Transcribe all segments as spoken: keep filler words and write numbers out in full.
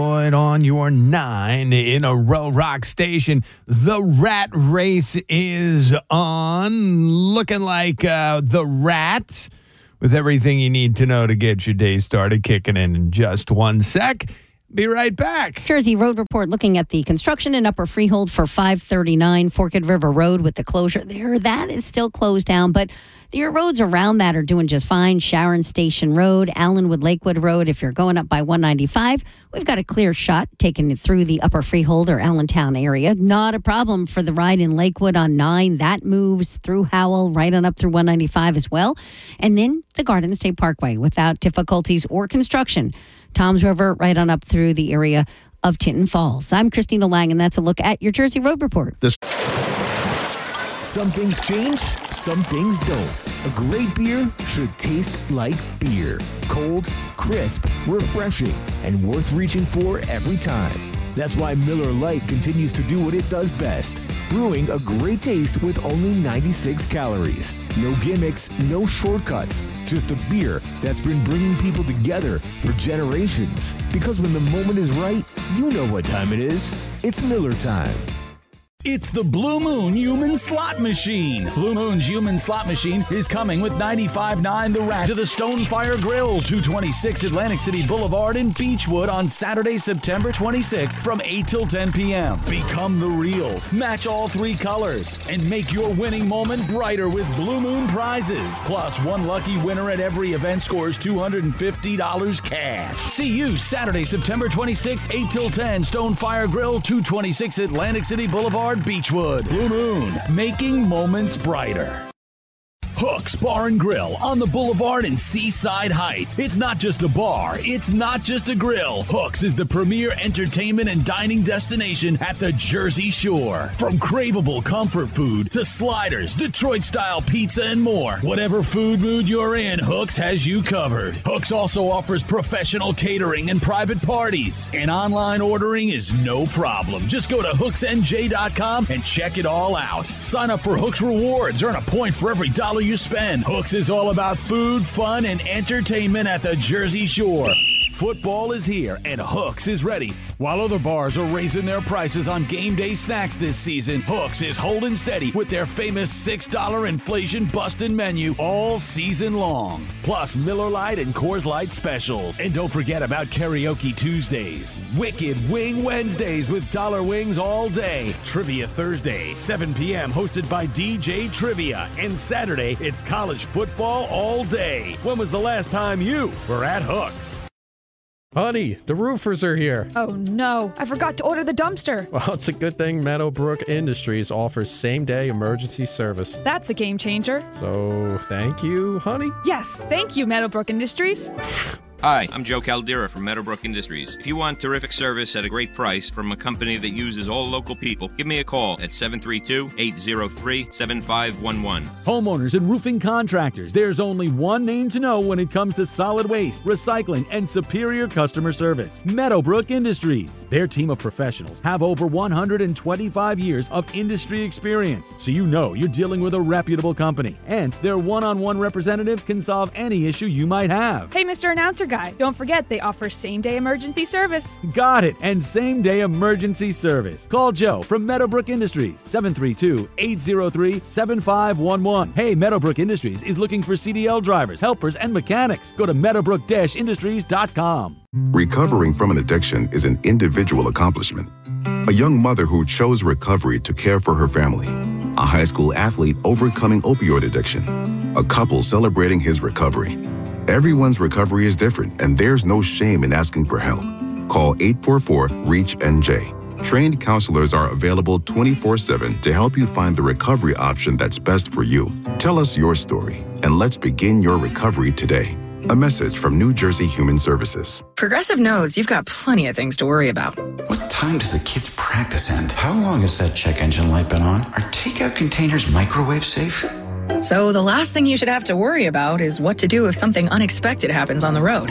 On your nine in a row rock station, the rat race is on. Looking like uh, the rat with everything you need to know to get your day started. Kicking in in just one sec. Be right back. Jersey Road Report looking at the construction in Upper Freehold for five thirty-nine Forked River Road with the closure there. That is still closed down, but the roads around that are doing just fine. Sharon Station Road, Allenwood Lakewood Road. If you're going up by one ninety-five, we've got a clear shot taking you through the Upper Freehold or Allentown area. Not a problem for the ride in Lakewood on nine. That moves through Howell, right on up through one ninety-five as well. And then the Garden State Parkway without difficulties or construction. Toms River, right on up through the area of Tinton Falls. I'm Christina Lang, and that's a look at your Jersey Road Report. This- Some things change, some things don't. A great beer should taste like beer. Cold, crisp, refreshing, and worth reaching for every time. That's why Miller Lite continues to do what it does best. Brewing a great taste with only ninety-six calories. No gimmicks, no shortcuts. Just a beer that's been bringing people together for generations. Because when the moment is right, you know what time it is. It's Miller time. It's the Blue Moon Human Slot Machine. Blue Moon's Human Slot Machine is coming with ninety-five point nine The Rat to the Stonefire Grill, two twenty-six Atlantic City Boulevard in Beechwood on Saturday, September twenty-sixth from eight till ten p.m. Become the reals, match all three colors, and make your winning moment brighter with Blue Moon prizes. Plus, one lucky winner at every event scores two hundred fifty dollars cash. See you Saturday, September twenty-sixth, eight till ten, Stonefire Grill, two twenty-six Atlantic City Boulevard, Beechwood. Blue Moon, making moments brighter. Hooks Bar and Grill on the Boulevard in Seaside Heights. It's not just a bar, it's not just a grill. Hooks is the premier entertainment and dining destination at the Jersey Shore. From craveable comfort food to sliders, Detroit-style pizza, and more. Whatever food mood you're in, Hooks has you covered. Hooks also offers professional catering and private parties. And online ordering is no problem. Just go to hooks n j dot com and check it all out. Sign up for Hooks Rewards. Earn a point for every dollar you spend. Hooks is all about food, fun, and entertainment at the Jersey Shore. Football is here, and Hooks is ready. While other bars are raising their prices on game day snacks this season, Hooks is holding steady with their famous six dollar inflation-busting menu all season long. Plus Miller Lite and Coors Light specials. And don't forget about Karaoke Tuesdays, Wicked Wing Wednesdays with dollar wings all day, Trivia Thursday, seven p.m. hosted by D J Trivia, and Saturday, it's college football all day. When was the last time you were at Hooks? Honey, the roofers are here. Oh no, I forgot to order the dumpster. Well, it's a good thing Meadowbrook Industries offers same-day emergency service. That's a game changer. So, thank you, honey? Yes, thank you, Meadowbrook Industries. Hi, I'm Joe Caldera from Meadowbrook Industries. If you want terrific service at a great price from a company that uses all local people, give me a call at seven three two, eight zero three, seven five one one. Homeowners and roofing contractors, there's only one name to know when it comes to solid waste, recycling, and superior customer service. Meadowbrook Industries. Their team of professionals have over one hundred twenty-five years of industry experience, so you know you're dealing with a reputable company. And their one-on-one representative can solve any issue you might have. Hey, Mister Announcer Guy, don't forget they offer same-day emergency service. Got it, and same-day emergency service. Call Joe from Meadowbrook Industries, seven three two, eight zero three, seven five one one. Hey, Meadowbrook Industries is looking for C D L drivers, helpers, and mechanics. Go to meadowbrook industries dot com. Recovering from an addiction is an individual accomplishment. A young mother who chose recovery to care for her family. A high school athlete overcoming opioid addiction. A couple celebrating his recovery. Everyone's recovery is different, and there's no shame in asking for help. Call eight four four, REACH N J. Trained counselors are available twenty-four seven to help you find the recovery option that's best for you. Tell us your story, and let's begin your recovery today. A message from New Jersey Human Services. Progressive knows you've got plenty of things to worry about. What time does the kids' practice end? How long has that check engine light been on? Are takeout containers microwave safe? So the last thing you should have to worry about is what to do if something unexpected happens on the road.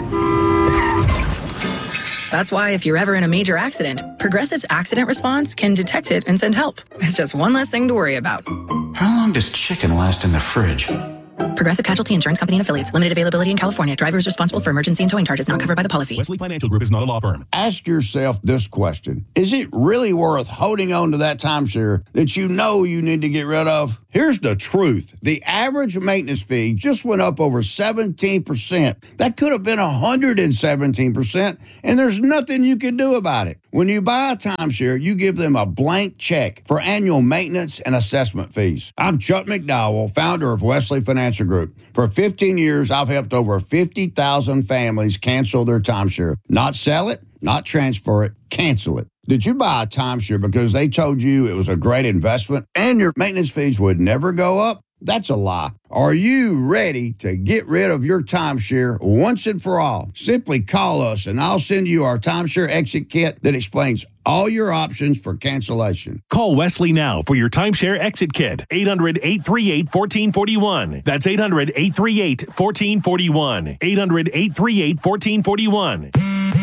That's why if you're ever in a major accident, Progressive's accident response can detect it and send help. It's just one less thing to worry about. How long does chicken last in the fridge? Progressive Casualty Insurance Company and Affiliates. Limited availability in California. Driver is responsible for emergency and towing charges not covered by the policy. Wesley Financial Group is not a law firm. Ask yourself this question. Is it really worth holding on to that timeshare that you know you need to get rid of? Here's the truth. The average maintenance fee just went up over seventeen percent. That could have been one hundred seventeen percent, and there's nothing you can do about it. When you buy a timeshare, you give them a blank check for annual maintenance and assessment fees. I'm Chuck McDowell, founder of Wesley Financial Group. For fifteen years, I've helped over fifty thousand families cancel their timeshare. Not sell it, not transfer it, cancel it. Did you buy a timeshare because they told you it was a great investment and your maintenance fees would never go up? That's a lie. Are you ready to get rid of your timeshare once and for all? Simply call us and I'll send you our timeshare exit kit that explains all your options for cancellation. Call Wesley now for your timeshare exit kit. eight hundred, eight three eight, one four four one. That's eight hundred, eight three eight, one four four one. eight hundred, eight three eight, one four four one.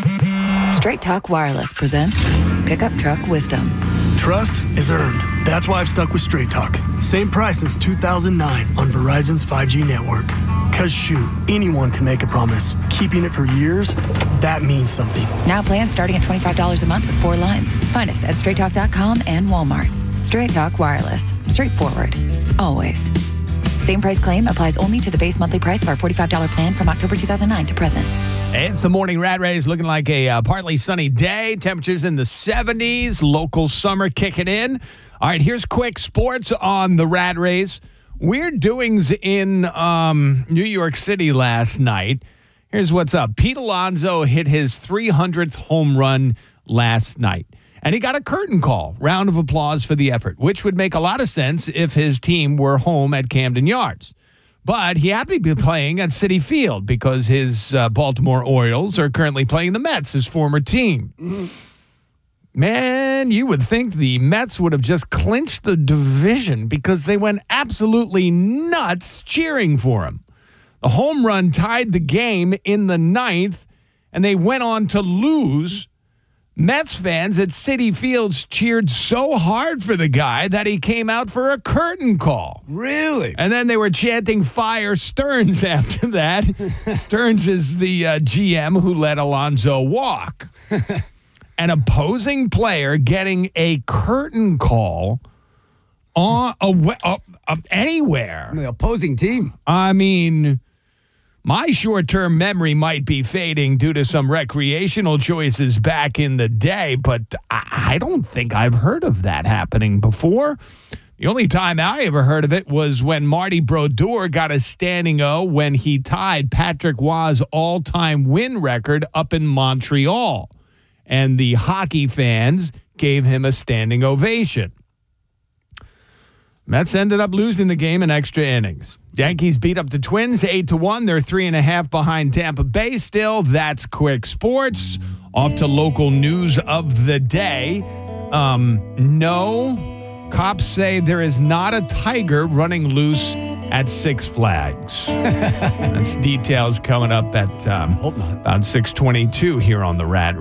Straight Talk Wireless presents Pickup Truck Wisdom. Trust is earned. That's why I've stuck with Straight Talk. Same price since two thousand nine on Verizon's five G network. Cause shoot, anyone can make a promise. Keeping it for years, that means something. Now plans starting at twenty-five dollars a month with four lines. Find us at straight talk dot com and Walmart. Straight Talk Wireless. Straightforward. Always. Same price claim applies only to the base monthly price of our forty-five dollars plan from October two thousand nine to present. It's the morning Rat Race, looking like a uh, partly sunny day. Temperatures in the seventies. Local summer kicking in. All right, here's quick sports on the Rat Race. Weird doings in um, New York City last night. Here's what's up. Pete Alonso hit his three hundredth home run last night. And he got a curtain call. Round of applause for the effort, which would make a lot of sense if his team were home at Camden Yards. But he happened to be playing at Citi Field because his uh, Baltimore Orioles are currently playing the Mets, his former team. Mm-hmm. Man, you would think the Mets would have just clinched the division because they went absolutely nuts cheering for him. The home run tied the game in the ninth, and they went on to lose. Mets fans at Citi Fields cheered so hard for the guy that he came out for a curtain call. Really? And then they were chanting Fire Stearns after that. Stearns is the uh, G M who let Alonso walk. An opposing player getting a curtain call on a, uh, uh, anywhere. The opposing team. I mean, my short-term memory might be fading due to some recreational choices back in the day, but I, I don't think I've heard of that happening before. The only time I ever heard of it was when Marty Brodeur got a standing O when he tied Patrick Roy's all-time win record up in Montreal, and the hockey fans gave him a standing ovation. Mets ended up losing the game in extra innings. Yankees beat up the Twins eight to one. They're three and a half behind Tampa Bay still. That's quick sports. Off to local news of the day. Um, no, cops say there is not a tiger running loose at Six Flags. That's details coming up at um, about six twenty-two here on the Rat